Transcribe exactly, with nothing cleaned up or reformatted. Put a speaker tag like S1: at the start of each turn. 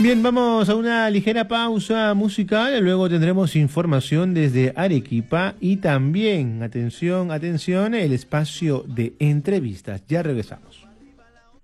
S1: Bien, vamos a una ligera pausa musical, luego tendremos información desde Arequipa y también, atención, atención, el espacio de entrevistas. Ya regresamos.